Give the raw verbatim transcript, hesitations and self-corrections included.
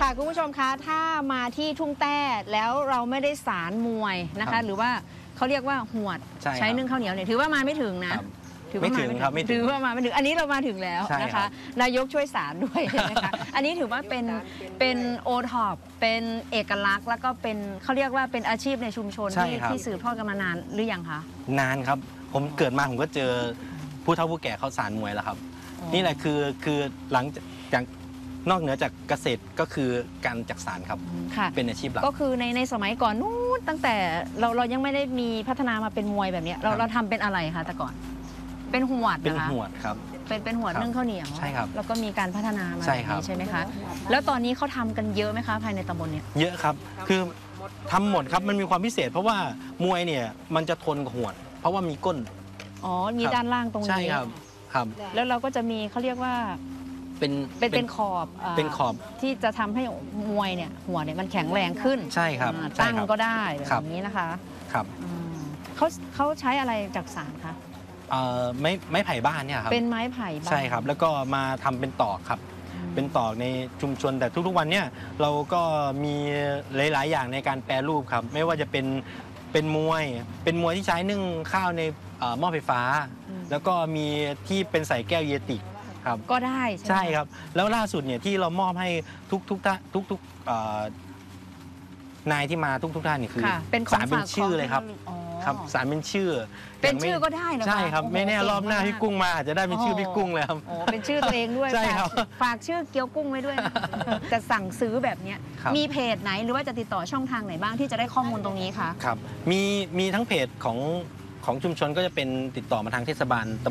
ค่ะคุณผู้ชมคะถ้ามาที่ทุ่งแต้แล้วเราไม่ได้สารมวยนะคะหรือว่าเขาเรียกว่าหวดใช่ใช้นึ่งข้าวเหนียวเนี่ยถือว่ามาไม่ถึงนะ ถือว่าไม่ถึงครับไม่ถึงถือว่ามาไม่ถึงอันนี้เรามาถึงแล้วใช่นะครัคะบนายกช่วยสารด้วยนะคะอันนี้ถือว่าเป็นเป็นโอท็อปเป็นเอกลักษณ์แล้วก็เป็นเขาเรียกว่าเป็นอาชีพในชุมชนใช่ที่ครับที่สืบทอดกันมานานหรือยังคะนานครับผมเกิดมาผมก็เจอผู้เฒ่าผู้แก่เขาสารมวยแล้วครับ นี่แหละคือคือหลังจากนอกเหนือจากเกษตรก็คือการจักสารครับค่ะเป็นอาชีพหลักก็คือในในสมัยก่อนนู้นตั้งแต่เราเรายังไม่ได้มีพัฒนามาเป็นมวยแบบเนี้ยเราครับเราทำเป็นอะไรคะแต่ก่อน เป็นหวดเป็นนะคะหวดครับเป็นเป็นหวดครับนึ่งข้าวเหนียวใช่ครับแล้วก็มีการพัฒนามาใช่แบบครับนี้ใช่ไหมคะแล้วตอนนี้เขาทำกันเยอะไหมคะภายในตำบลเนี่ยเยอะครับคือทำหมดครับมันมีความพิเศษ เพราะว่ามวยเนี่ยมันจะทนกว่าหวด เพราะว่ามีก้นอ๋อมีครับด้านล่างตรงนี้ใช่ครับครับแล้วเราก็จะมีเขาเรียกว่าเป็นเป็นเป็นขอบอ่าเป็นขอบที่จะทำให้มวยเนี่ยหัวเนี่ยมันแข็งแรงขึ้นใช่ครับอ่าใช่ตั้งครับก็ได้แบครับบนี้นะคะครับอืมเขาเขาใช้อะไรจากสารคะเอ่อไม้ไม้ไผ่บ้านเนี่ยครับเป็นไม้ไผ่บ้างใช่ครับ แล้วก็มาทำเป็นตอกครับ เป็นตอกในชุมชนแต่ทุกๆวันเนี่ยเราก็มีหลาย ๆ อย่างในการแปรรูปครับ ไม่ว่าจะเป็นเป็นมวย เป็นมวยที่ใช้นึ่งข้าวในเอ่อหม้อไฟฟ้า แล้วก็มีที่เป็นใส่แก้วเยติครับก็ได้ใช่ไหมใช่ครับ แล้วล่าสุดเนี่ยที่เรามอบให้ทุกทุกท่านทุกทุกเอ่อนายที่มาทุกทุกท่านนี่คือค่ะเป็นของสารเป็นฝากชื่อเลยครับอ๋อครับสารเป็นชื่อเป็นย่างไม่ชื่อก็ได้เหรอคะใช่ครับโอ้โหไม่แน่เก่งรอบหน้ามากพี่กุ้งมาอาจจะได้เป็นชื่อพี่กุ้งเลยครับโอ้เป็นชื่อตัวเองด้วยใช่ครับฝากฝากชื่อเกี๊ยวกุ้งไว้ด้วยนะจะสั่งซื้อแบบเนี้ยครับมีเพจไหนหรือว่าจะติดต่อช่องทางไหนบ้างที่จะได้ข้อมูลตรงนี้คะครับมีมีทั้งเพจของของชุมชนก็จะเป็นติดต่อมาทางเทศบาล